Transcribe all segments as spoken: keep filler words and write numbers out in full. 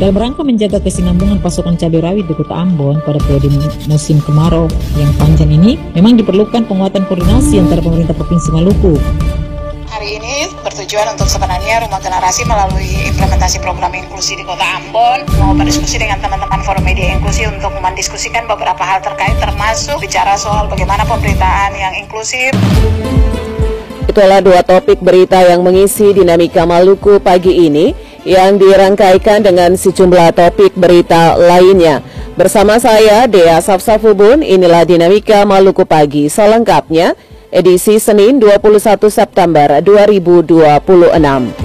Dalam rangka menjaga kesinambungan pasokan cabai rawit di Kota Ambon pada periode musim kemarau yang panjang ini, memang diperlukan penguatan koordinasi antara pemerintah Provinsi Maluku. Hari ini bertujuan untuk sebenarnya Rumah Generasi melalui implementasi program inklusi di Kota Ambon mau berdiskusi dengan teman-teman Forum Media Inklusi untuk mendiskusikan beberapa hal terkait termasuk bicara soal bagaimana pemberitaan yang inklusif. Itulah dua topik berita yang mengisi Dinamika Maluku pagi ini yang dirangkaikan dengan sejumlah topik berita lainnya. Bersama saya Dea Safsafubun, inilah Dinamika Maluku pagi selengkapnya. Edisi Senin dua puluh satu September dua ribu dua puluh enam.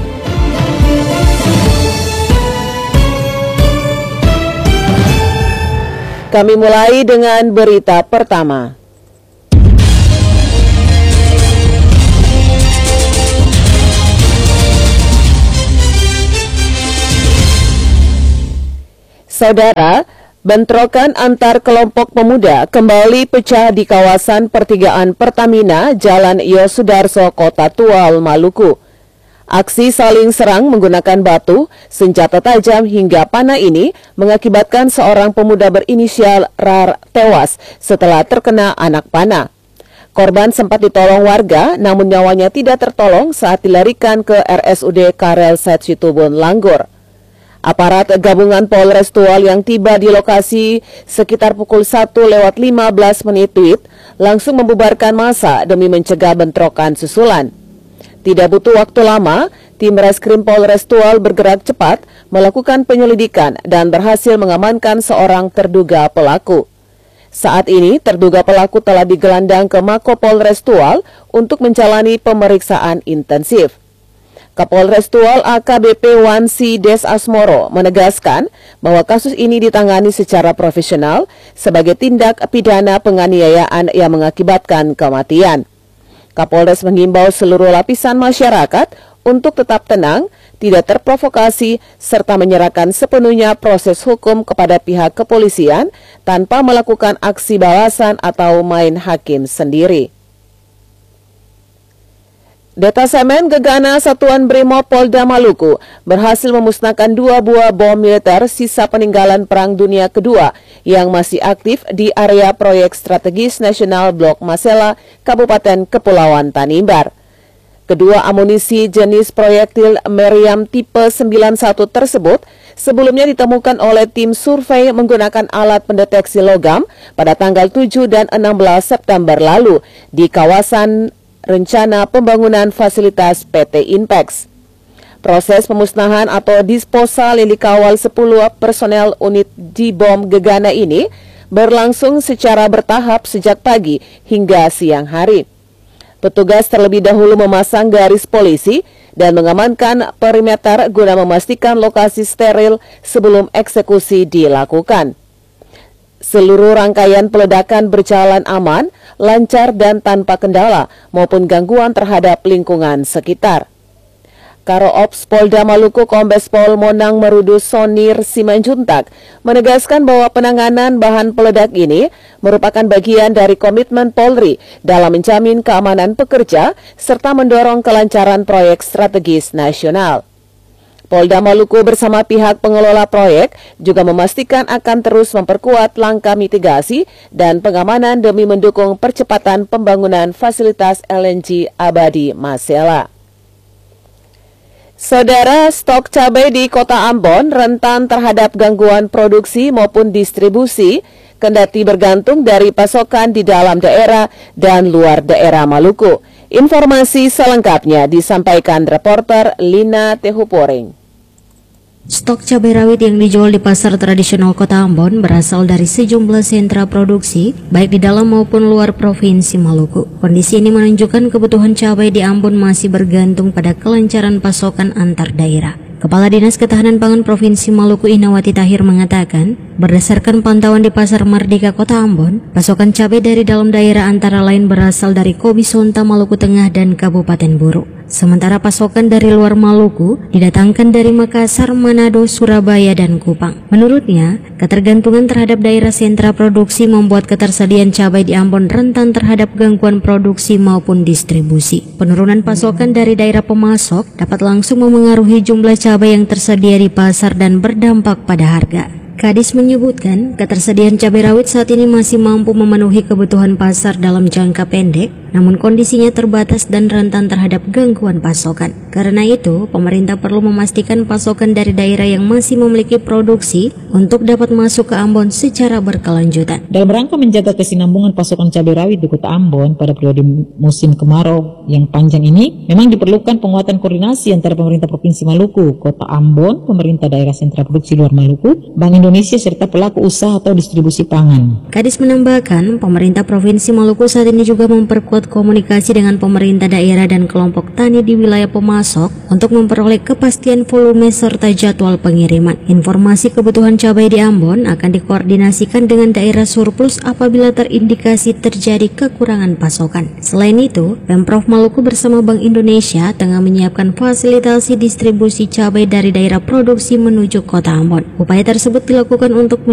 Kami mulai dengan berita pertama. Saudara, bentrokan antar kelompok pemuda kembali pecah di kawasan pertigaan Pertamina, Jalan Yosudarso, Kota Tual, Maluku. Aksi saling serang menggunakan batu, senjata tajam hingga panah ini mengakibatkan seorang pemuda berinisial R A R tewas setelah terkena anak panah. Korban sempat ditolong warga, namun nyawanya tidak tertolong saat dilarikan ke R S U D Karel Situbon, Langgur. Aparat gabungan Polres Tual yang tiba di lokasi sekitar pukul satu lewat lima belas menit langsung membubarkan massa demi mencegah bentrokan susulan. Tidak butuh waktu lama, tim Reskrim Polres Tual bergerak cepat melakukan penyelidikan dan berhasil mengamankan seorang terduga pelaku. Saat ini terduga pelaku telah digelandang ke Mako Polres Tual untuk menjalani pemeriksaan intensif. Kapolres Tual A K B P Wansi Des Asmoro menegaskan bahwa kasus ini ditangani secara profesional sebagai tindak pidana penganiayaan yang mengakibatkan kematian. Kapolres mengimbau seluruh lapisan masyarakat untuk tetap tenang, tidak terprovokasi, serta menyerahkan sepenuhnya proses hukum kepada pihak kepolisian tanpa melakukan aksi balasan atau main hakim sendiri. Detasemen Gegana Satuan Brimob Polda Maluku berhasil memusnahkan dua buah bom militer sisa peninggalan Perang Dunia Kedua yang masih aktif di area proyek strategis nasional Blok Masela, Kabupaten Kepulauan Tanimbar. Kedua amunisi jenis proyektil meriam tipe sembilan puluh satu tersebut sebelumnya ditemukan oleh tim survei menggunakan alat pendeteksi logam pada tanggal tujuh dan enam belas September lalu di kawasan Rencana Pembangunan Fasilitas P T Inpex. Proses pemusnahan atau disposal yang dikawal sepuluh personel unit J-Bom Gegana ini berlangsung secara bertahap sejak pagi hingga siang hari. Petugas terlebih dahulu memasang garis polisi dan mengamankan perimeter guna memastikan lokasi steril sebelum eksekusi dilakukan. Seluruh rangkaian peledakan berjalan aman, lancar dan tanpa kendala maupun gangguan terhadap lingkungan sekitar. Karo Ops Polda Maluku Kombes Pol Monang Merudu Sonir Simanjuntak menegaskan bahwa penanganan bahan peledak ini merupakan bagian dari komitmen Polri dalam menjamin keamanan pekerja serta mendorong kelancaran proyek strategis nasional. Polda Maluku bersama pihak pengelola proyek juga memastikan akan terus memperkuat langkah mitigasi dan pengamanan demi mendukung percepatan pembangunan fasilitas L N G abadi Masela. Saudara, stok cabai di Kota Ambon rentan terhadap gangguan produksi maupun distribusi, kendati bergantung dari pasokan di dalam daerah dan luar daerah Maluku. Informasi selengkapnya disampaikan reporter Lina Tehuporeng. Stok cabai rawit yang dijual di pasar tradisional Kota Ambon berasal dari sejumlah sentra produksi, baik di dalam maupun luar Provinsi Maluku. Kondisi ini menunjukkan kebutuhan cabai di Ambon masih bergantung pada kelancaran pasokan antar daerah. Kepala Dinas Ketahanan Pangan Provinsi Maluku Inawati Tahir mengatakan, berdasarkan pantauan di Pasar Mardika Kota Ambon, pasokan cabai dari dalam daerah antara lain berasal dari Kobi Sonta Maluku Tengah dan Kabupaten Buru. sementara pasokan dari luar Maluku didatangkan dari Makassar, Manado, Surabaya, dan Kupang. Menurutnya, ketergantungan terhadap daerah sentra produksi membuat ketersediaan cabai di Ambon rentan terhadap gangguan produksi maupun distribusi. Penurunan pasokan dari daerah pemasok dapat langsung memengaruhi jumlah cabai yang tersedia di pasar dan berdampak pada harga. Kadis menyebutkan ketersediaan cabai rawit saat ini masih mampu memenuhi kebutuhan pasar dalam jangka pendek, namun kondisinya terbatas dan rentan terhadap gangguan pasokan. Karena itu, pemerintah perlu memastikan pasokan dari daerah yang masih memiliki produksi untuk dapat masuk ke Ambon secara berkelanjutan. Dalam rangka menjaga kesinambungan pasokan cabai rawit di Kota Ambon pada periode musim kemarau yang panjang ini, memang diperlukan penguatan koordinasi antara pemerintah Provinsi Maluku, Kota Ambon, pemerintah daerah sentra produksi luar Maluku, Bank Indonesia, serta pelaku usaha atau distribusi pangan. Kadis menambahkan, pemerintah Provinsi Maluku saat ini juga memperkuat komunikasi dengan pemerintah daerah dan kelompok tani di wilayah pemasok untuk memperoleh kepastian volume serta jadwal pengiriman. Informasi kebutuhan cabai di Ambon akan dikoordinasikan dengan daerah surplus apabila terindikasi terjadi kekurangan pasokan. Selain itu, Pemprov Maluku bersama Bank Indonesia tengah menyiapkan fasilitasi distribusi cabai dari daerah produksi menuju Kota Ambon. Upaya tersebut dilakukan untuk